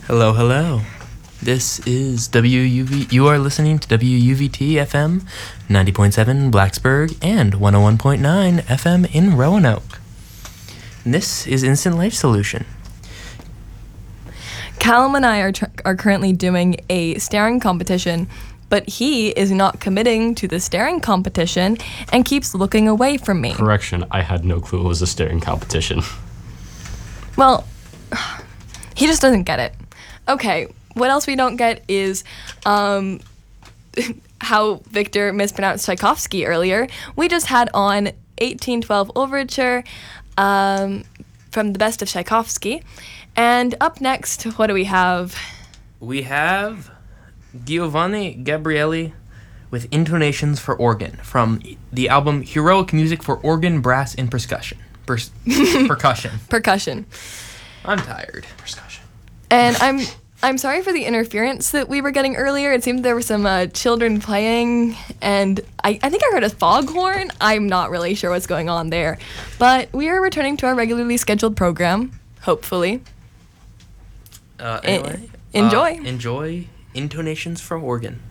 Hello, hello. This is WUV. You are listening to WUVT FM 90.7 Blacksburg and 101.9 FM in Roanoke. And this is Instant Life Solution. Callum and I are currently doing a staring competition, but he is not committing to the staring competition and keeps looking away from me. Correction, I had no clue it was a staring competition. Well, he just doesn't get it. Okay, what else we don't get is how Victor mispronounced Tchaikovsky earlier. We just had on 1812 Overture from the best of Tchaikovsky. And up next, what do we have? We have Giovanni Gabrieli with Intonations for Organ from the album Heroic Music for Organ, Brass, and Percussion. Percussion. I'm tired. Percussion. And I'm sorry for the interference that we were getting earlier. It seemed there were some children playing, and I think I heard a foghorn. I'm not really sure what's going on there. But we are returning to our regularly scheduled program, hopefully. Anyway, Enjoy. Enjoy Intonations from Organ.